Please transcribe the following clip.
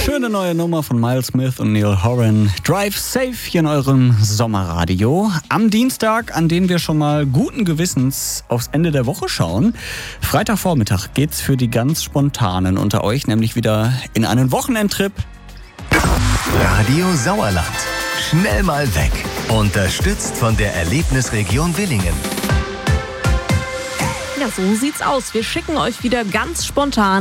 Schöne neue Nummer von Miles Smith und Neil Horan. Drive Safe hier in eurem Sommerradio. Am Dienstag, an dem wir schon mal guten Gewissens aufs Ende der Woche schauen. Freitagvormittag geht's für die ganz Spontanen unter euch nämlich wieder in einen Wochenendtrip. Radio Sauerland. Schnell mal weg. Unterstützt von der Erlebnisregion Willingen. Ja, so sieht's aus. Wir schicken euch wieder ganz spontan